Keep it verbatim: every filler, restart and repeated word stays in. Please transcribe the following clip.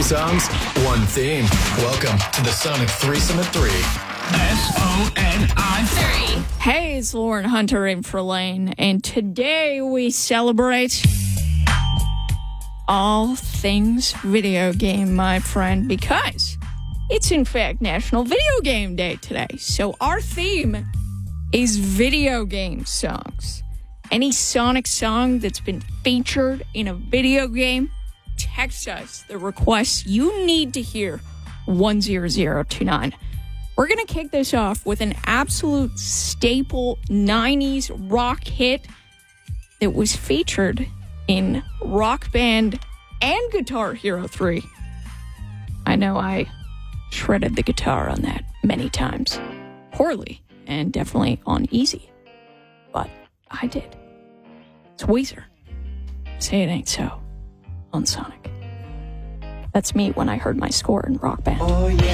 Three songs, one theme. Welcome to the Sonic Threesome at Three. S O N I three. Hey, it's Lauren Hunter in for Lane, and today we celebrate all things video game, my friend, because it's in fact National Video Game Day today. So our theme is video game songs. Any Sonic song that's been featured in a video game, text us the requests you need to hear, one zero zero two nine. We're going to kick this off with an absolute staple nineties rock hit that was featured in Rock Band and Guitar Hero three. I know I shredded the guitar on that many times. Poorly, and definitely on easy. But I did. It's Weezer. Say It Ain't So on Sonic. That's me when I heard my score in Rock Band. Oh, yeah.